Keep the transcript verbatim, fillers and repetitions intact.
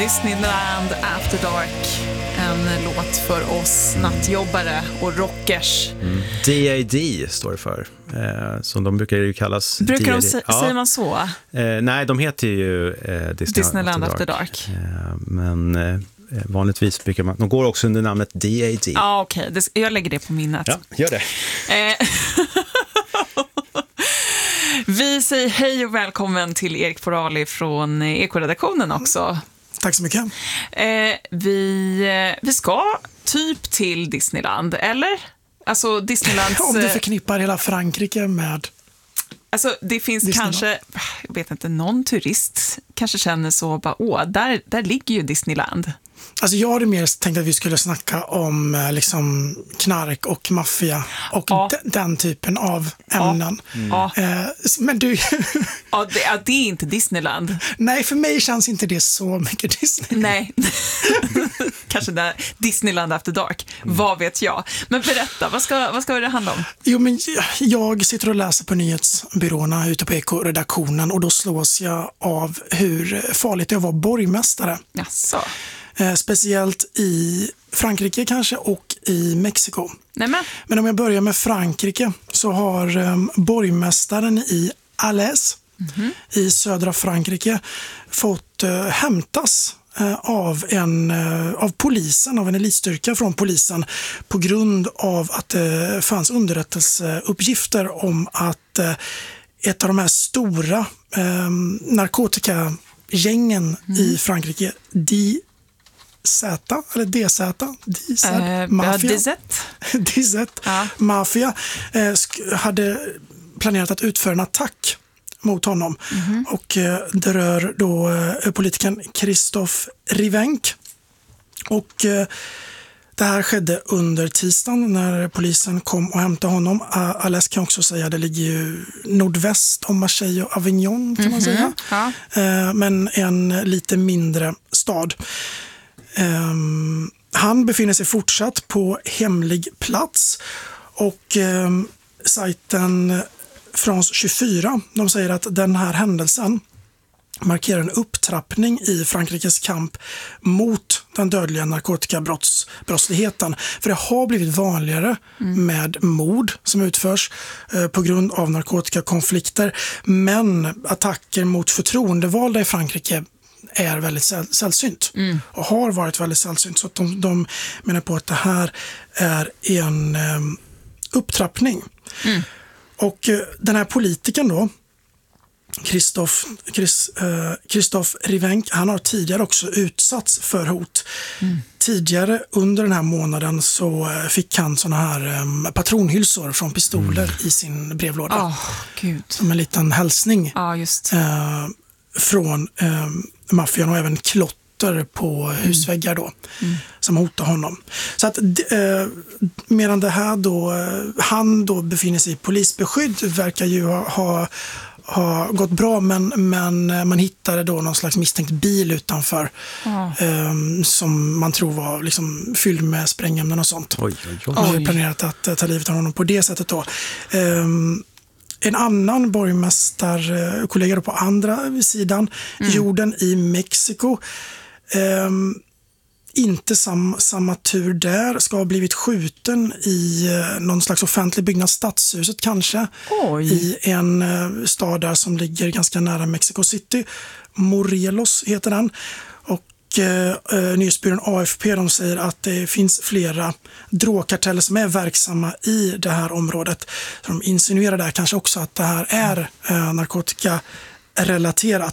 Disneyland After Dark. En låt för oss nattjobbare och rockers. Mm. D A D står det för. Eh, som de brukar ju kallas. Brukar D A D. de sä- ja. Säger man så? Eh, nej, de heter ju eh, Disneyland, Disneyland After Dark. After Dark. Eh, men eh, vanligtvis brukar man... De går också under namnet D A D. Ja, okej. Okay. Jag lägger det på minnet. Ja, gör det. Eh, Vi säger hej och välkommen till Erik Porali från Ekoredaktionen också. Tack så mycket. Eh, vi, vi ska typ till Disneyland, eller? Alltså Disneylands... Om du förknippar hela Frankrike med... Alltså det finns Disneyland. kanske, jag vet inte, någon turist kanske känner så, bara, åh, där, där ligger ju Disneyland. Alltså jag hade mer tänkt att vi skulle snacka om eh, liksom knark och maffia och Ja. de, den typen av ämnen. Ja, Eh, men du, ja, det, ja, det är inte Disneyland. nej, för mig känns inte det så mycket Disney. Nej, kanske där Disneyland After Dark, vad vet jag. Men berätta, vad ska, vad ska det handla om? Jo, men jag sitter och läser på nyhetsbyråerna ute på Ekoredaktionen och då slås jag av hur farligt det är att vara borgmästare. Jaså? Eh, speciellt i Frankrike kanske och i Mexiko. Nej men, Men om jag börjar med Frankrike så har eh, borgmästaren i Alès mm-hmm. i södra Frankrike fått eh, hämtas eh, av, en, eh, av polisen, av en elitstyrka från polisen på grund av att det eh, fanns underrättelseuppgifter om att eh, ett av de här stora eh, narkotikagängen mm. i Frankrike, D Z eller D Z, D Z, äh, Mafia. D Z. D Z, Ja. Mafia, eh, sk- hade planerat att utföra en attack mot honom. Mm-hmm. Och eh, det rör då eh, politikern Christophe Rivenc. Och eh, det här skedde under tisdagen när polisen kom och hämtade honom. Uh, Alès kan också säga, det ligger ju nordväst om Marseille och Avignon kan man Mm-hmm. säga. Ja. Eh, men en lite mindre stad. Um, han befinner sig fortsatt på hemlig plats och um, sajten France tjugofyra, de säger att den här händelsen markerar en upptrappning i Frankrikes kamp mot den dödliga narkotikabrottsligheten. För det har blivit vanligare mm. med mord som utförs eh, på grund av narkotikakonflikter, men attacker mot förtroendevalda i Frankrike är väldigt säll- sällsynt mm. och har varit väldigt sällsynt. Så att de, de menar på att det här är en eh, upptrappning. Mm. Och eh, den här politikern då, Christophe, Chris, eh, Christophe Rivenc, han har tidigare också utsatts för hot. Mm. Tidigare under den här månaden så eh, fick han såna här eh, patronhylsor från pistoler mm. i sin brevlåda. Oh, Gud. Som en liten hälsning. Ja, just. Eh, från eh, maffian och även klotter på husväggar då, mm. som hotar honom. Så att eh, medan det här då, eh, han då befinner sig i polisbeskydd, verkar ju ha, ha, ha gått bra, men, men man hittade då någon slags misstänkt bil utanför mm. eh, som man tror var liksom fylld med sprängämnen och sånt. Oj, oj, oj. Man hade planerat att uh, ta livet av honom på det sättet då. Eh, En annan borgmästarkollega på andra sidan mm. jorden i Mexiko, eh, inte sam, samma tur där, ska ha blivit skjuten i eh, någon slags offentlig byggnad, stadshuset kanske, Oj. i en eh, stad där som ligger ganska nära Mexico City. Morelos heter den. Och eh, nyhetsbyrån A F P, de säger att det finns flera drogkarteller som är verksamma i det här området. Så de insinuerar där kanske också att det här är eh, narkotikarelaterat.